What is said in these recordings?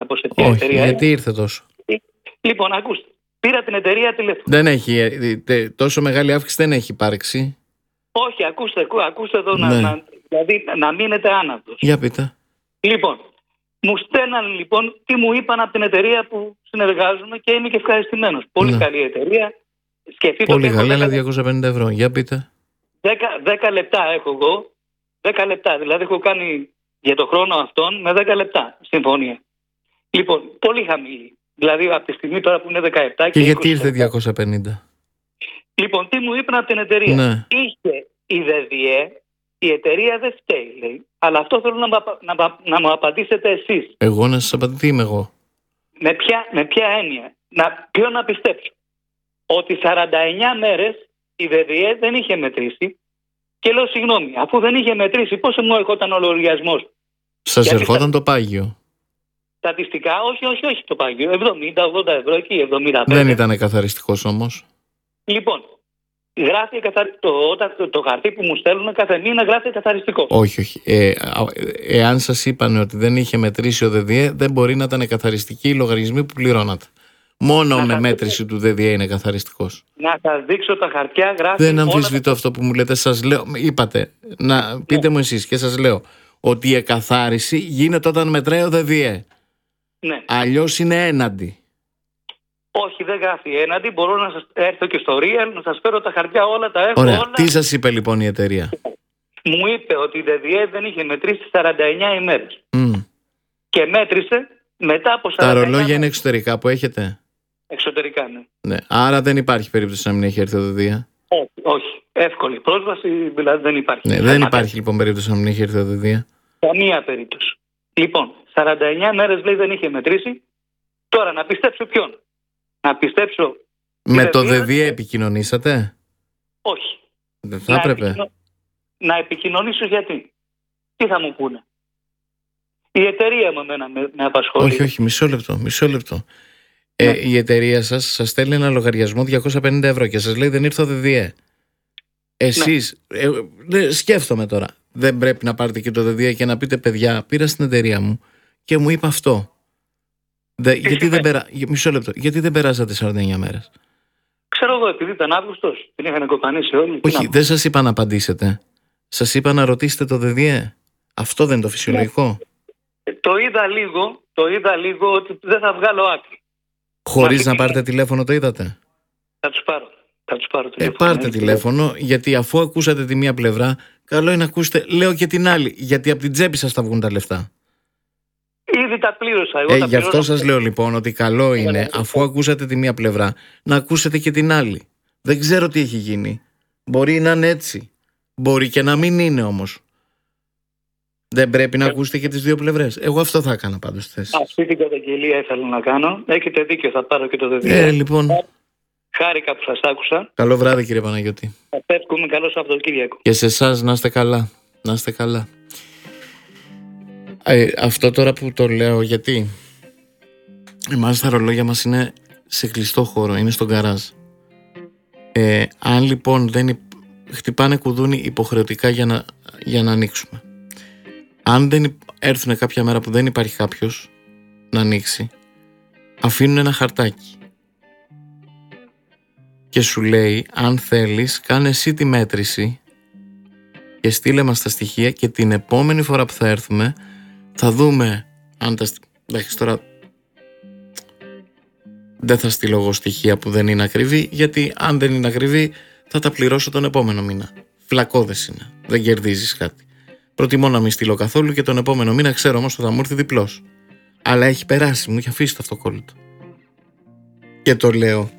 πω σε ποια εταιρεία. Γιατί ήρθε τόσο? Λοιπόν, ακούστε. Πήρα την εταιρεία τηλέφωνο. Δεν έχει. Τόσο μεγάλη αύξηση δεν έχει υπάρξει. Όχι, ακούστε εδώ, Ναι. δηλαδή να μείνετε άναυδος. Για πείτε. Λοιπόν, μου στέλναν λοιπόν τι μου είπαν από την εταιρεία που συνεργάζομαι και είμαι και ευχαριστημένος. Πολύ καλή εταιρεία. Σκεφτείτε. Πολύ καλή, αλλά 250 ευρώ. Για πείτε. 10 λεπτά έχω εγώ. 10 λεπτά. Δηλαδή έχω κάνει για το χρόνο αυτόν με 10 λεπτά συμφωνία. Λοιπόν, πολύ χαμηλή. Δηλαδή από τη στιγμή τώρα που είναι 17 Και γιατί 20 ήρθε 250? Λοιπόν, τι μου είπαν από την εταιρεία. Ναι. Είχε η ΔΔΕ, η εταιρεία δεν φταίει, λέει. Αλλά αυτό θέλω να μου απαντήσετε εσείς. Εγώ να σας απαντήσω, τι είμαι εγώ? Με ποια έννοια? Ποιο να πιστέψω? Ότι 49 μέρες η ΔΔΕ δεν είχε μετρήσει και λέω συγγνώμη, αφού δεν είχε μετρήσει, πώς μου έρχονταν ο λογαριασμός? Σας ερχόταν το πάγιο? Στατιστικά, όχι το πάγιο. 70-80 ευρώ εκεί, 75. Δεν ήταν καθαριστικός όμως. Λοιπόν, γράφει το χαρτί που μου στέλνουν κάθε μήνα, γράφει καθαριστικό. Όχι. Εάν σας είπαν ότι δεν είχε μετρήσει ο ΔΔΕ, δεν μπορεί να ήταν καθαριστικοί οι λογαριασμοί που πληρώνατε. Μόνο με μέτρηση του ΔΔΕ είναι καθαριστικός. Να σας δείξω τα χαρτιά, γράφει. Δεν αμφισβητώ αυτό που μου λέτε. Σας λέω, είπατε, πείτε μου εσείς και σας λέω ότι η εκαθάριση γίνεται όταν μετράει ο ΔΔΕ. Ναι. Αλλιώς είναι έναντι. Όχι, δεν γράφει έναντι. Μπορώ να σας έρθω και στο Real, να σας φέρω τα χαρτιά, όλα τα έχω. Ωραία. Όλα. Τι σας είπε λοιπόν η εταιρεία? Μου είπε ότι η ΔΔΕ δεν είχε μετρήσει 49 ημέρες. Και μέτρησε μετά από 49 Τα ρολόγια μέρες. είναι εξωτερικά που έχετε? Εξωτερικά, ναι. Άρα δεν υπάρχει περίπτωση να μην έχει έρθει ο ΔΔΕ. Όχι. Εύκολη πρόσβαση, δηλαδή δεν υπάρχει. Ναι, δεν υπάρχει λοιπόν περίπτωση να μην έχει έρθει ο ΔΔΕ. Καμία περίπτωση. Λοιπόν, 49 μέρες λέει δεν είχε μετρήσει. Τώρα να πιστέψω ποιον? Να πιστέψω. Με το ΔΔΕ επικοινωνήσατε? Όχι. Δεν θα έπρεπε. Να επικοινωνήσω γιατί? Τι θα μου πούνε? Η εταιρεία μου εμένα με απασχολεί. Όχι, μισό λεπτό. Η εταιρεία σας στέλνει ένα λογαριασμό 250 ευρώ και σας λέει δεν ήρθε ο ΔΔΕ. Εσείς, σκέφτομαι τώρα, δεν πρέπει να πάρετε και το ΔΔΕ και να πείτε παιδιά, πήρα στην εταιρεία μου και μου είπα αυτό. Μισό λεπτό, γιατί δεν περάσατε 49 μέρες? Ξέρω εγώ, επειδή ήταν Αύγουστος, την είχαν κοπανίσει όλοι. Όχι, δεν σας είπα να απαντήσετε. Σας είπα να ρωτήσετε το ΔΔΕ. Αυτό δεν είναι το φυσιολογικό? Το είδα λίγο ότι δεν θα βγάλω άκρη. Χωρίς να πάρετε τηλέφωνο το είδατε? Θα τους πάρω τηλέφωνο. Πάρτε τηλέφωνο, γιατί αφού ακούσατε τη μία πλευρά, καλό είναι να ακούσετε, λέω, και την άλλη. Γιατί από την τσέπη σας θα βγουν τα λεφτά. Ήδη τα πλήρωσα. Γι' αυτό σας λέω λοιπόν ότι καλό είναι, αφού ακούσατε τη μία πλευρά, να ακούσετε και την άλλη. Δεν ξέρω τι έχει γίνει. Μπορεί να είναι έτσι. Μπορεί και να μην είναι όμως. Δεν πρέπει να ακούσετε και τις δύο πλευρές. Εγώ αυτό θα έκανα πάντως στη θέση. Αυτή την καταγγελία ήθελα να κάνω. Έχετε δίκιο, θα πάρω και το ΔΔΕ. Λοιπόν. Χάρηκα που σας άκουσα. Καλό βράδυ κύριε Παναγιώτη. Θα πέφτουμε καλό Σαββατοκύριακο. Και σε εσάς να είστε καλά. Να είστε καλά. Αυτό τώρα που το λέω, γιατί εμάς τα ρολόγια μας είναι σε κλειστό χώρο, είναι στο γκαράζ. Αν λοιπόν δεν χτυπάνε κουδούνι υποχρεωτικά για να ανοίξουμε. Αν δεν έρθουν κάποια μέρα που δεν υπάρχει κάποιος να ανοίξει, αφήνουν ένα χαρτάκι και σου λέει, αν θέλεις κάνε εσύ τη μέτρηση και στείλε μας τα στοιχεία και την επόμενη φορά που θα έρθουμε θα δούμε αν τα εντάξει, τώρα δεν θα στείλω εγώ στοιχεία που δεν είναι ακριβή, γιατί αν δεν είναι ακριβή θα τα πληρώσω τον επόμενο μήνα. Φλακώδες είναι, δεν κερδίζεις κάτι. Προτιμώ να μην στείλω καθόλου και τον επόμενο μήνα ξέρω όμως ότι θα μου έρθει διπλός. Αλλά έχει περάσει, μου έχει αφήσει το αυτοκόλλητο. Και το λέω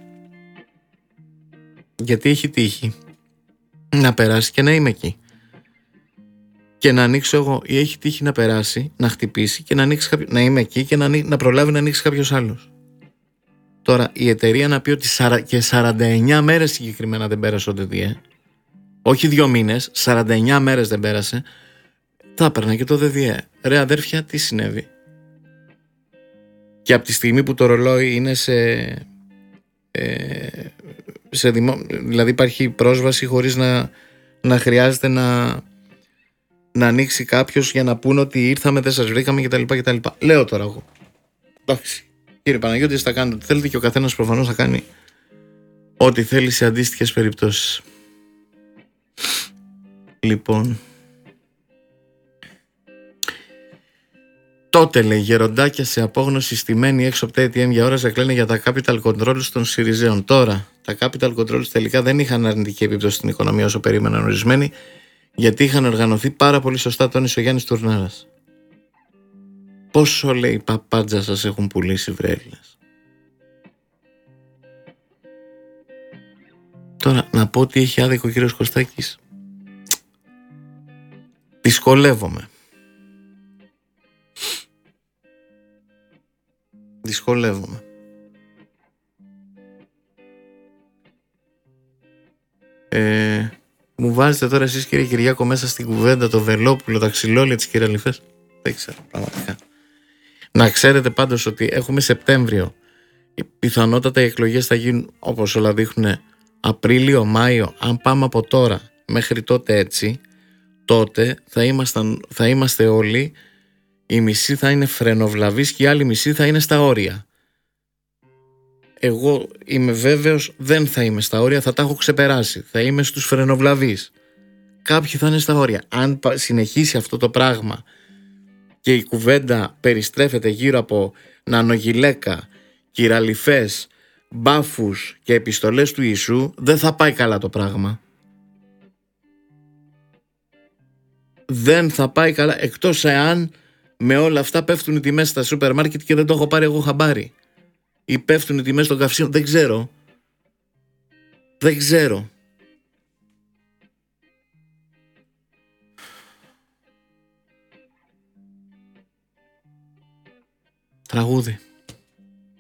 γιατί έχει τύχει να περάσει και να είμαι εκεί. Και να ανοίξω εγώ, ή έχει τύχει να περάσει, να χτυπήσει και να είμαι εκεί και να προλάβει να ανοίξει κάποιος άλλος. Τώρα η εταιρεία να πει ότι και 49 μέρες συγκεκριμένα δεν πέρασε ο ΔΔΕ, όχι 2 μήνες, 49 μέρες δεν πέρασε, θα έπαιρνα και το ΔΔΕ. Ρε αδέρφια, τι συνέβη? Και από τη στιγμή που το ρολόι είναι δηλαδή υπάρχει πρόσβαση χωρίς να χρειάζεται να ανοίξει κάποιος για να πούνε ότι ήρθαμε, δεν σας βρήκαμε κτλ. Λέω τώρα εγώ. Εντάξει. Κύριε Παναγιώτη, θα κάνετε ό,τι θέλετε και ο καθένας προφανώς θα κάνει ό,τι θέλει σε αντίστοιχες περιπτώσεις. Λοιπόν, τότε λέει γεροντάκια σε απόγνωση στημένοι έξω από τα ATM για ώρες κλαίνε για τα capital controls των Συριζέων. Τώρα, τα capital controls τελικά δεν είχαν αρνητική επίπτωση στην οικονομία όσο περίμεναν ορισμένοι, γιατί είχαν οργανωθεί πάρα πολύ σωστά, τόνισε ο Γιάννης Τουρνάρας. Πόσο, λέει, παπάντζα σας έχουν πουλήσει, βρε Έλληνες. Τώρα, να πω ότι έχει άδικο ο κύριος Κωστάκης. Δυσκολεύομαι. Μου βάζετε τώρα εσείς, κύριε Κυριάκο, μέσα στην κουβέντα το Βελόπουλο, τα ξυλόλια της Κυραλιφές. Δεν ξέρω πραγματικά. Να ξέρετε πάντως ότι έχουμε Σεπτέμβριο. Πιθανότατα οι εκλογές θα γίνουν, όπως όλα δείχνουν, Απρίλιο, Μάιο. Αν πάμε από τώρα μέχρι τότε έτσι, τότε θα είμαστε όλοι, η μισή θα είναι φρενοβλαβείς και η άλλη μισή θα είναι στα όρια. Εγώ είμαι βέβαιος δεν θα είμαι στα όρια, θα τα έχω ξεπεράσει. Θα είμαι στους φρενοβλαβείς. Κάποιοι θα είναι στα όρια. Αν συνεχίσει αυτό το πράγμα και η κουβέντα περιστρέφεται γύρω από νανογιλέκα, κυραλιφές, μπάφους και επιστολές του Ιησού, δεν θα πάει καλά το πράγμα. Δεν θα πάει καλά, εκτός εάν με όλα αυτά πέφτουν οι τιμές στα σούπερ μάρκετ και δεν το έχω πάρει εγώ χαμπάρι. Ή πέφτουν οι τιμές των καυσίμων, δεν ξέρω. Τραγούδι.